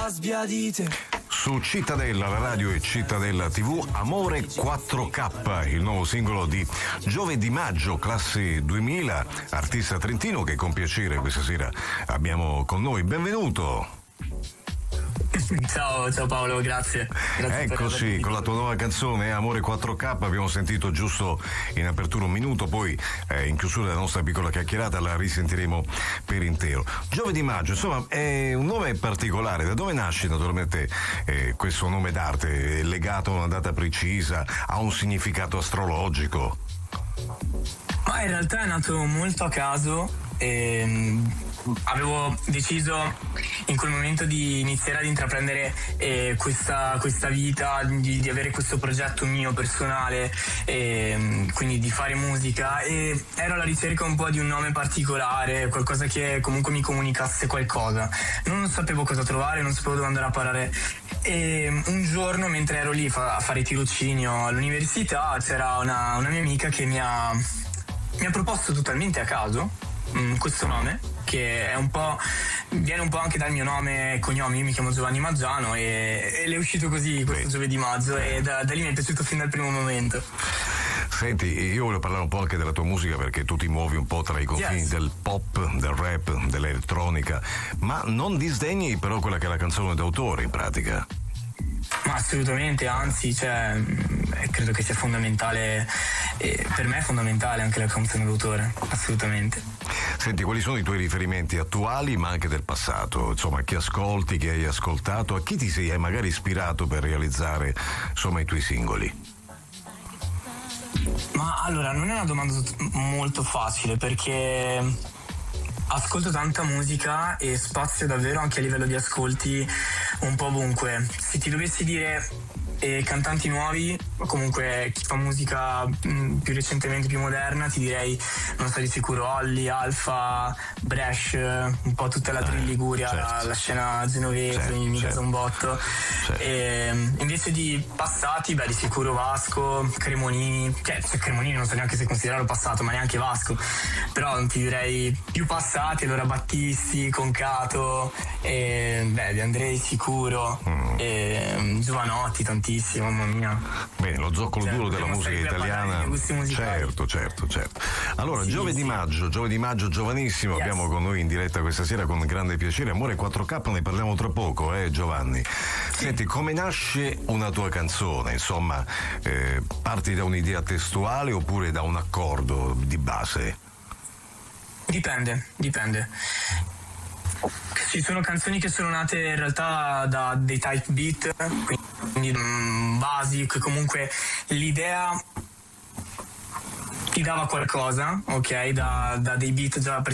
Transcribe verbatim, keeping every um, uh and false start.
sbiadite. Su Cittadella, la radio e Cittadella tivù, Amore quattro K, il nuovo singolo di Giove Di Maggio, classe duemila, artista trentino che con piacere questa sera abbiamo con noi. Benvenuto! Ciao, ciao Paolo, grazie. grazie Eccoci, con la tua nuova canzone Amore quattro K abbiamo sentito giusto in apertura un minuto, poi eh, in chiusura della nostra piccola chiacchierata la risentiremo per intero. Giove Di Maggio, insomma, è un nome particolare. Da dove nasce naturalmente eh, questo nome d'arte? È legato a una data precisa? Ha un significato astrologico? Ma in realtà è nato molto a caso. E avevo deciso in quel momento di iniziare ad intraprendere eh, questa, questa vita, di, di avere questo progetto mio personale, eh, quindi di fare musica, e ero alla ricerca un po' di un nome particolare, qualcosa che comunque mi comunicasse qualcosa. Non sapevo cosa trovare, non sapevo dove andare a parare, e un giorno mentre ero lì fa, a fare tirocinio all'università c'era una, una mia amica che mi ha, mi ha proposto totalmente a caso questo nome, che è un po' viene un po' anche dal mio nome e cognome. Io mi chiamo Giovanni Maggiano e, e le è uscito così questo Giovedì di Maggio, e da, da lì mi è piaciuto fin dal primo momento. Senti, io voglio parlare un po' anche della tua musica, perché tu ti muovi un po' tra i confini yes. del pop, del rap, dell'elettronica, ma non disdegni però quella che è la canzone d'autore in pratica. Ma assolutamente, anzi, cioè, credo che sia fondamentale, eh, per me è fondamentale anche la canzone d'autore, assolutamente. Senti, quali sono i tuoi riferimenti attuali ma anche del passato? Insomma, chi ascolti, chi hai ascoltato, a chi ti sei magari ispirato per realizzare insomma i tuoi singoli? Ma allora, non è una domanda molto facile, perché ascolto tanta musica e spazio davvero anche a livello di ascolti un po' ovunque. Se ti dovessi dire eh, cantanti nuovi, o comunque chi fa musica mh, più recentemente, più moderna, ti direi, non so, di sicuro Olly, Alfa, Bresh, un po' tutta la Trill Liguria, certo. la, la scena genovese, certo, mi certo. casa un botto. Certo. E, invece di passati, beh, di sicuro Vasco, Cremonini, cioè, cioè Cremonini non so neanche se considerarlo passato, ma neanche Vasco, però ti direi più passati, allora Battisti, Concato, e, beh, De Andrei sicuro, mm. e, Giovanotti tantissimo, mamma mia. Bene, lo zoccolo cioè, duro della musica italiana. Certo, certo, certo. Allora, sì, Giove sì. Di Maggio, Giove Di Maggio giovanissimo, yes. abbiamo con noi in diretta questa sera con grande piacere. Amore quattro K, ne parliamo tra poco, eh Giovanni. Sì. Senti, come nasce una tua canzone? Insomma, eh, parti da un'idea testuale oppure da un accordo di base? Dipende, dipende. Ci sono canzoni che sono nate in realtà da dei type beat, quindi um, basic, comunque l'idea ti dava qualcosa, ok, da, da dei beat già